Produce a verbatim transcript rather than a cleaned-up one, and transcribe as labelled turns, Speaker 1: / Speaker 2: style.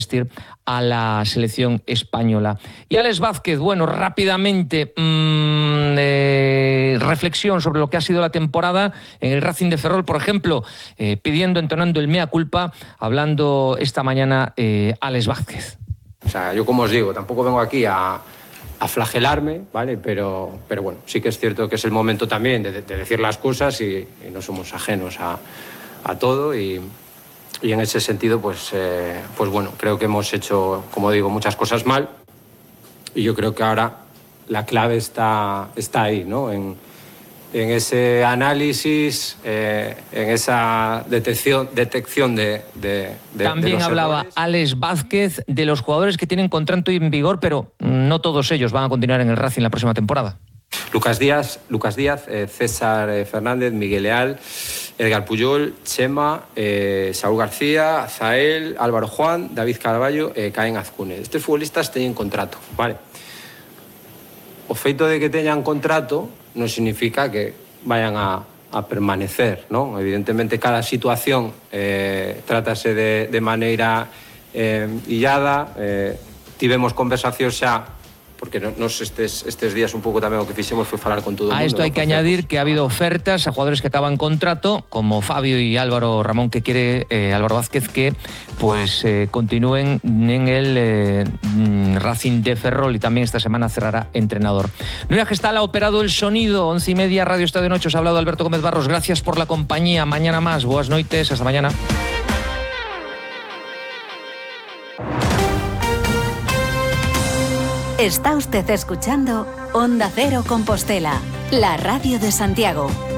Speaker 1: a la selección española. Y Alex Vázquez, bueno, rápidamente, mmm, eh, reflexión sobre lo que ha sido la temporada en el Racing de Ferrol, por ejemplo, eh, pidiendo, entonando el mea culpa, hablando esta mañana eh, Alex Vázquez.
Speaker 2: O sea, yo como os digo, tampoco vengo aquí a, a flagelarme, ¿vale? Pero, pero bueno, sí que es cierto que es el momento también de, de decir las cosas y, y no somos ajenos a, a todo y... Y en ese sentido, pues, eh, pues bueno, creo que hemos hecho, como digo, muchas cosas mal. Y yo creo que ahora la clave está, está ahí, ¿no? En, en ese análisis, eh, en esa detección, detección de, de, de
Speaker 1: También
Speaker 2: de
Speaker 1: hablaba
Speaker 2: errores.
Speaker 1: Alex Vázquez de los jugadores que tienen contrato en vigor, pero no todos ellos van a continuar en el Racing la próxima temporada.
Speaker 2: Lucas Díaz, Lucas Díaz eh, César eh, Fernández, Miguel Leal, Edgar Puyol, Chema, eh, Saúl García, Zael, Álvaro Juan, David Carballo, eh, Caín Azcune. Estes futbolistas teñen contrato, vale? O feito de que teñan contrato non significa que vayan a, a permanecer, non? Evidentemente, cada situación eh, trátase de, de maneira eh, illada. Eh, tivemos conversacións xa porque nos estes, estes días un pouco tamén o que fixemos foi falar con todo o mundo.
Speaker 1: A esto hay
Speaker 2: ¿no?
Speaker 1: que añadir que ha habido ofertas a jugadores que acaban contrato, como Fabio y Álvaro Ramón, que quiere eh, Álvaro Vázquez que pues eh, continúen en el eh, Racing de Ferrol, y también esta semana cerrará entrenador. Nuria Gestal ha operado el sonido, once y media, Radio Estadio Noche. Os ha hablado Alberto Gómez Barros. Gracias por la compañía. Mañana más. Boas noites. Hasta mañana.
Speaker 3: Está usted escuchando Onda Cero Compostela, la radio de Santiago.